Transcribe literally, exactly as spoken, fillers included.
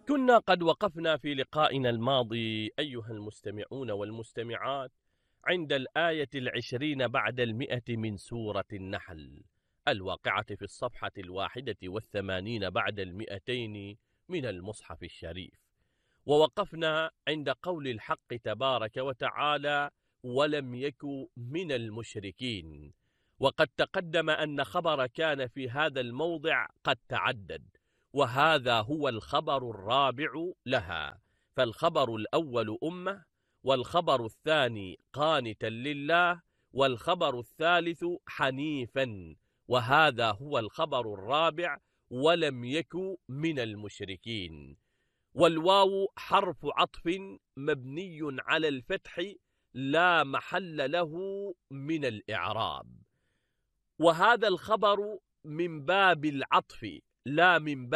كنا قد وقفنا في لقائنا الماضي أيها المستمعون والمستمعات عند الآية العشرين بعد المئة من سورة النحل الواقعة في الصفحة الواحدة والثمانين بعد المئتين من المصحف الشريف، ووقفنا عند قول الحق تبارك وتعالى: ولم يك من المشركين. وقد تقدم أن خبر كان في هذا الموضع قد تعدد، وهذا هو الخبر الرابع لها. فالخبر الأول أمة، والخبر الثاني قانتا لله، والخبر الثالث حنيفا، وهذا هو الخبر الرابع: ولم يك من المشركين. والواو حرف عطف مبني على الفتح لا محل له من الإعراب، وهذا الخبر من باب العطف لا من باب